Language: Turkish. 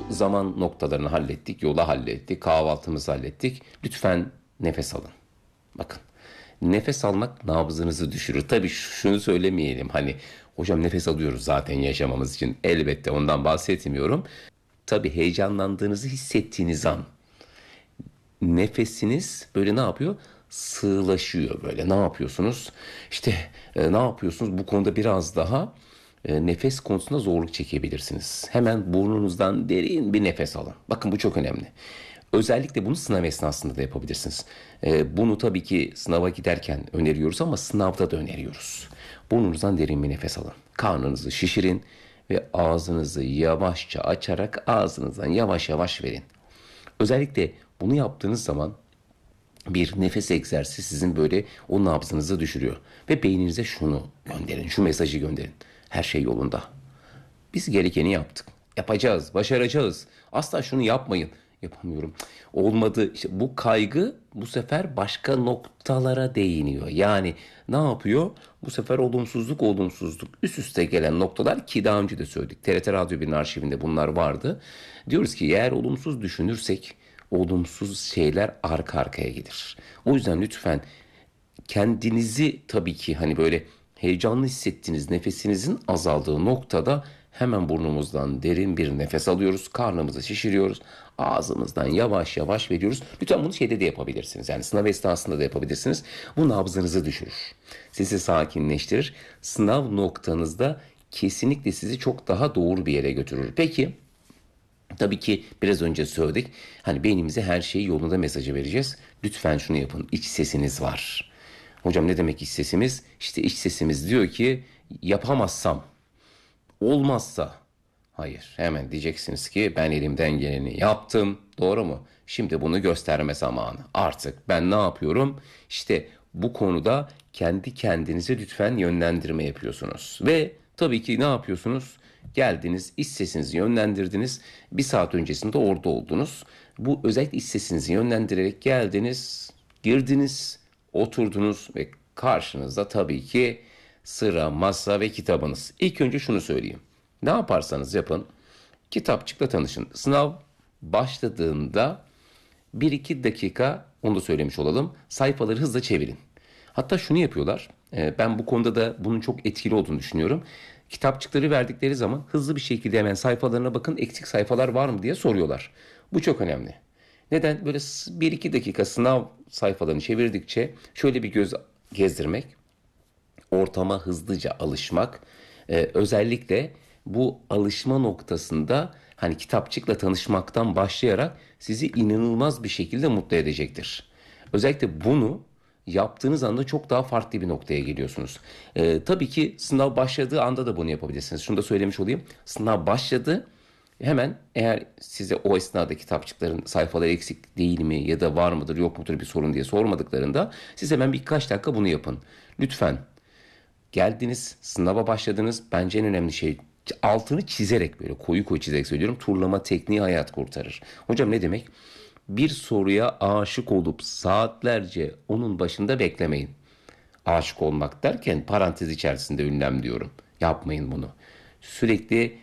zaman noktalarını hallettik, yolu hallettik, kahvaltımızı hallettik. Lütfen nefes alın. Bakın, nefes almak nabzınızı düşürür. Tabii şunu söylemeyelim, hani hocam nefes alıyoruz zaten yaşamamız için. Elbette ondan bahsetmiyorum. Tabii heyecanlandığınızı hissettiğiniz an nefesiniz böyle ne yapıyor? Sığlaşıyor böyle. Ne yapıyorsunuz? İşte ne yapıyorsunuz? Bu konuda biraz daha nefes konusunda zorluk çekebilirsiniz. Hemen burnunuzdan derin bir nefes alın. Bakın bu çok önemli. Özellikle bunu sınav esnasında da yapabilirsiniz. Bunu tabii ki sınava giderken öneriyoruz ama sınavda da öneriyoruz. Burnunuzdan derin bir nefes alın. Karnınızı şişirin ve ağzınızı yavaşça açarak ağzınızdan yavaş yavaş verin. Özellikle bunu yaptığınız zaman bir nefes egzersizi sizin böyle o nabzınızı düşürüyor. Ve beyninize şunu gönderin, şu mesajı gönderin. Her şey yolunda. Biz gerekeni yaptık. Yapacağız, başaracağız. Asla şunu yapmayın. Yapamıyorum. Olmadı. İşte bu kaygı bu sefer başka noktalara değiniyor. Yani ne yapıyor? Bu sefer olumsuzluk üst üste gelen noktalar ki daha önce de söyledik. TRT Radyo 1'in arşivinde bunlar vardı. Diyoruz ki eğer olumsuz düşünürsek olumsuz şeyler arka arkaya gelir. O yüzden lütfen kendinizi tabii ki hani böyle heyecanlı hissettiğiniz nefesinizin azaldığı noktada hemen burnumuzdan derin bir nefes alıyoruz. Karnımızı şişiriyoruz. Ağzımızdan yavaş yavaş veriyoruz. Lütfen bunu şeyde de yapabilirsiniz. Yani sınav esnasında da yapabilirsiniz. Bu nabzınızı düşürür. Sizi sakinleştirir. Sınav noktanızda kesinlikle sizi çok daha doğru bir yere götürür. Peki, tabii ki biraz önce söyledik. Hani beynimize her şeyi yolunda mesajı vereceğiz. Lütfen şunu yapın. İç sesiniz var. Hocam ne demek iç sesimiz? İşte iç sesimiz diyor ki yapamazsam, olmazsa. Hayır, hemen diyeceksiniz ki ben elimden geleni yaptım. Doğru mu? Şimdi bunu gösterme zamanı. Artık ben ne yapıyorum? İşte bu konuda kendi kendinize lütfen yönlendirme yapıyorsunuz. Ve tabii ki ne yapıyorsunuz? Geldiniz, iç sesinizi yönlendirdiniz. Bir saat öncesinde orada oldunuz. Bu özellikle iç sesinizi yönlendirerek geldiniz, girdiniz, oturdunuz ve karşınızda tabii ki sıra, masa ve kitabınız. İlk önce şunu söyleyeyim. Ne yaparsanız yapın, kitapçıkla tanışın. Sınav başladığında bir iki dakika, onu da söylemiş olalım, sayfaları hızla çevirin. Hatta şunu yapıyorlar, ben bu konuda da bunun çok etkili olduğunu düşünüyorum. Kitapçıkları verdikleri zaman hızlı bir şekilde hemen sayfalarına bakın, eksik sayfalar var mı diye soruyorlar. Bu çok önemli. Neden? Böyle bir iki dakika sınav sayfalarını çevirdikçe şöyle bir göz gezdirmek, ortama hızlıca alışmak, özellikle bu alışma noktasında hani kitapçıkla tanışmaktan başlayarak sizi inanılmaz bir şekilde mutlu edecektir. Özellikle bunu yaptığınız anda çok daha farklı bir noktaya geliyorsunuz. Tabii ki sınav başladığı anda da bunu yapabilirsiniz. Şunu da söylemiş olayım. Sınav başladı. Hemen eğer size o esnada kitapçıkların sayfaları eksik değil mi ya da var mıdır yok mudur bir sorun diye sormadıklarında siz hemen birkaç dakika bunu yapın. Lütfen. Geldiniz, sınava başladınız. Bence en önemli şey altını çizerek böyle koyu koyu çizerek söylüyorum. Turlama tekniği hayat kurtarır. Hocam ne demek? Bir soruya aşık olup saatlerce onun başında beklemeyin. Aşık olmak derken parantez içerisinde ünlem diyorum. Yapmayın bunu. Sürekli